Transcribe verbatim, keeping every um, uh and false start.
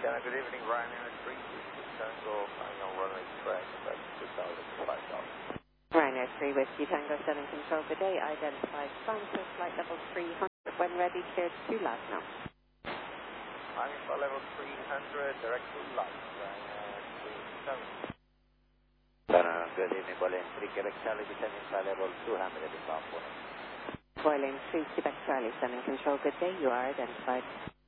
China, good evening, Ryanair three Whiskey Tango, final runway track, that's two thousand five dollars. Ryanair three Whiskey Tango, seven control, good day, identified sponsor, flight level three hundred, when ready, cleared to last now. I'm for level three hundred, direct to light, Ryanair three seven. China, good evening, Berlin three Quebec Charlie, descending flight level two hundred, is off one. Berlin three Quebec Charlie, seven control, good day, you are identified.